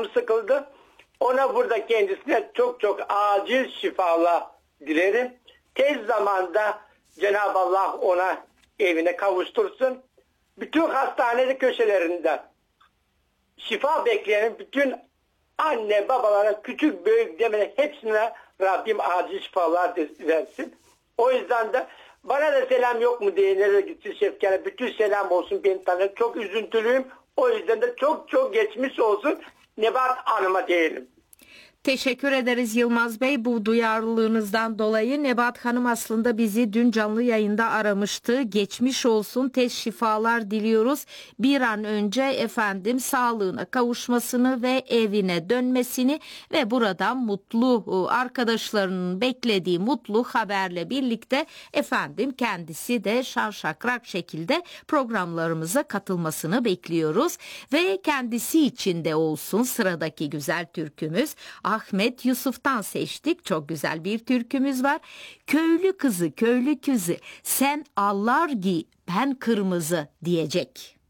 canım sıkıldı. Ona burada kendisine çok çok acil şifalar dilerim. Tez zamanda Cenab-ı Allah ona evine kavuştursun. Bütün hastane köşelerinde şifa bekleyen bütün anne babalara, küçük büyük demeden hepsine Rabbim acil şifalar versin. O yüzden de bana da selam yok mu diye nereye gitti Şefkane. Bütün selam olsun, beni tanır. Çok üzüntülüyüm. O yüzden de çok çok geçmiş olsun Nebahat Hanım'a diyelim. Teşekkür ederiz Yılmaz Bey bu duyarlılığınızdan dolayı. Nebahat Hanım aslında bizi dün canlı yayında aramıştı. Geçmiş olsun, tez şifalar diliyoruz. Bir an önce efendim sağlığına kavuşmasını ve evine dönmesini ve buradan mutlu arkadaşlarının beklediği mutlu haberle birlikte efendim kendisi de şarşakrak şekilde programlarımıza katılmasını bekliyoruz. Ve kendisi için de olsun sıradaki güzel türkümüz. Ahmet Yusuf'tan seçtik. Çok güzel bir türkümüz var. Köylü kızı, köylü kızı, sen allar giy, ben kırmızı diyecek.